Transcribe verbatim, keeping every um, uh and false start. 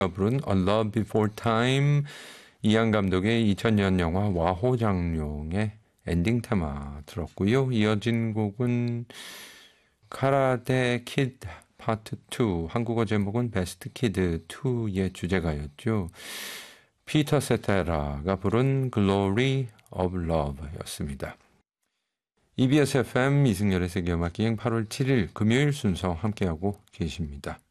부른 A Love Before Time, 이안 감독의 이천 년 영화 와호장룡의 엔딩 테마 들었고요. 이어진 곡은 카라데 키드 파트 투, 한국어 제목은 베스트 키드 투의 주제가였죠. 피터 세테라가 부른 Glory of Love 였습니다. 이비에스 에프엠 이승열의 세계음악기행 팔월 칠일 금요일 순서 함께하고 계십니다.